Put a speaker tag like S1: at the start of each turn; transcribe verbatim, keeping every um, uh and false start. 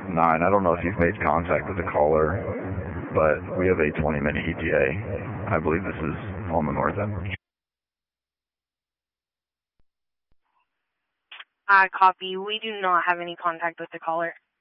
S1: nine. I don't know if you've made contact with the caller, but we have a twenty minute E T A. I believe this is on the north end.
S2: I copy. We do not have any contact with the caller.